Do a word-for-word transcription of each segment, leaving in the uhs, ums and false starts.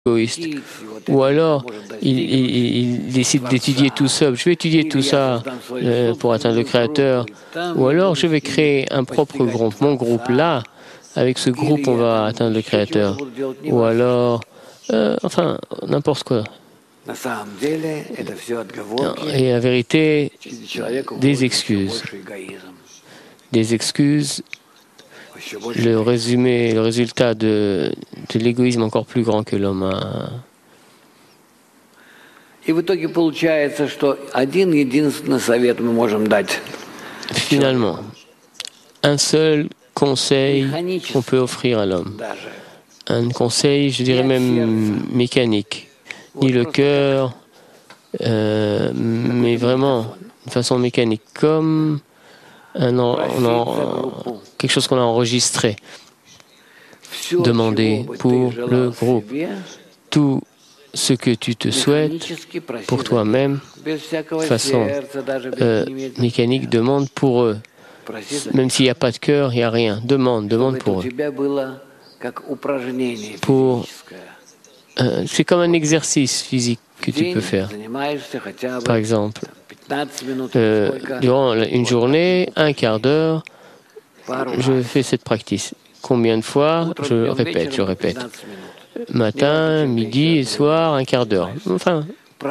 égoïste. Ou alors, il, il, il décide d'étudier tout seul. Je vais étudier tout ça euh, pour atteindre le Créateur. Ou alors, je vais créer un propre groupe. Mon groupe, là, avec ce groupe, on va atteindre le Créateur. Ou alors, euh, enfin, n'importe quoi. Et la vérité, des excuses. Des excuses, le résumé, le résultat de, de l'égoïsme encore plus grand que l'homme a. Finalement, un seul conseil qu'on peut offrir à l'homme. Un conseil, je dirais même mécanique. Ni le cœur, euh, mais vraiment de façon mécanique, comme un, en, en, quelque chose qu'on a enregistré. Demander pour le groupe tout ce que tu te souhaites pour toi-même, de façon euh, mécanique, demande pour eux. Même s'il n'y a pas de cœur, il n'y a rien. Demande, demande pour eux. Pour, euh, c'est comme un exercice physique que tu peux faire. Par exemple, euh, durant une journée, un quart d'heure, je fais cette pratique. Combien de fois? Je répète, je répète. Matin, midi et soir, un quart d'heure. Enfin,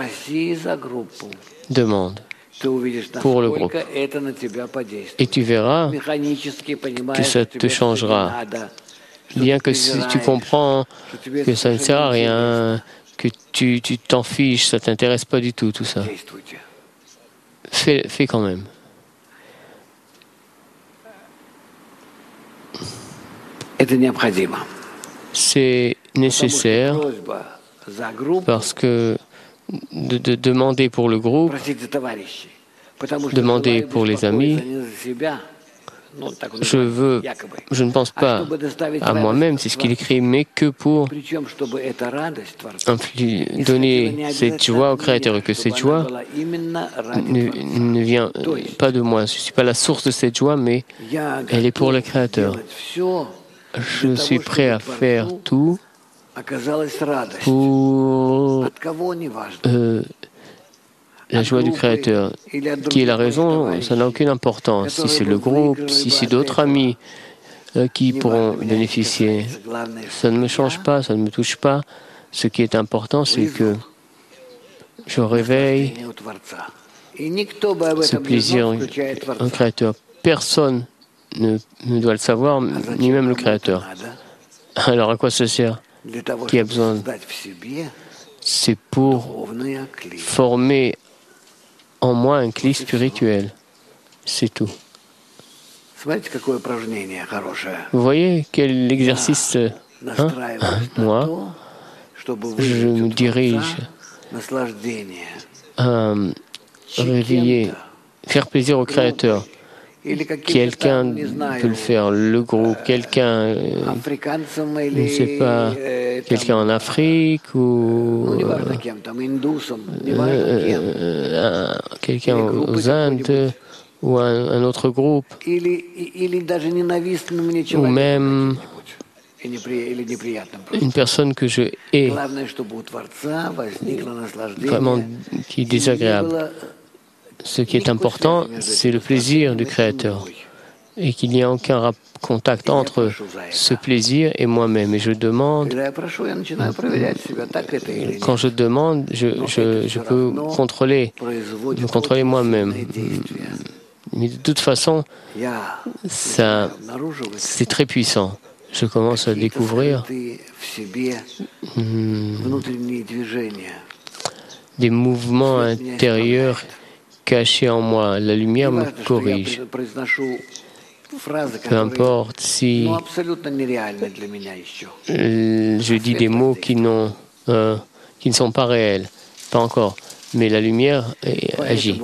demande pour le groupe. Et tu verras que ça te changera. Bien que si tu comprends que ça ne sert à rien, que tu tu t'en fiches, ça ne t'intéresse pas du tout, tout ça. Fais, fais quand même. C'est nécessaire parce que de, de demander pour le groupe, demander pour les amis, je veux, je ne pense pas à moi-même, c'est ce qu'il écrit, mais que pour donner cette joie au Créateur et que cette joie ne, ne vient pas de moi. Je ne suis pas la source de cette joie, mais elle est pour le Créateur. Je suis prêt à faire tout pour euh, la joie du Créateur. Qui est la raison, ça n'a aucune importance. Si c'est le groupe, si c'est d'autres amis euh, qui pourront bénéficier, ça ne me change pas, ça ne me touche pas. Ce qui est important, c'est que je réveille ce plaisir en Créateur. Personne ne, ne doit le savoir, ni même le Créateur. Alors à quoi ça sert? Qui a besoin? C'est pour former en moi un cli spirituel. C'est tout. Vous voyez quel exercice, hein? Moi, je me dirige à réveiller, faire plaisir au Créateur. Quelqu'un peut le faire, le groupe, quelqu'un, euh, je ne sais pas, quelqu'un en Afrique ou euh, euh, quelqu'un aux Indes ou un, un autre groupe, ou même une personne que je hais, vraiment qui est désagréable. Ce qui est important, c'est le plaisir du Créateur et qu'il n'y a aucun contact entre ce plaisir et moi-même. Et je demande, quand je demande, je, je, je peux contrôler, me contrôler moi-même. Mais de toute façon, ça, c'est très puissant. Je commence à découvrir hmm, des mouvements intérieurs cachés en moi. La lumière me corrige. Peu importe si je dis des mots qui, n'ont, euh, qui ne sont pas réels, pas encore, mais la lumière agit.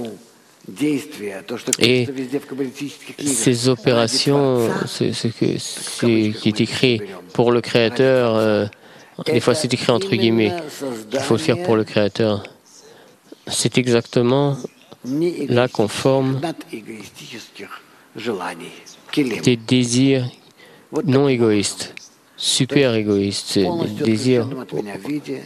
Et ces opérations, ce, ce que, ce qui est écrit pour le Créateur, euh, des fois c'est écrit entre guillemets, il faut le faire pour le Créateur. C'est exactement là qu'on forme des désirs non égoïstes. super égoïste, des désirs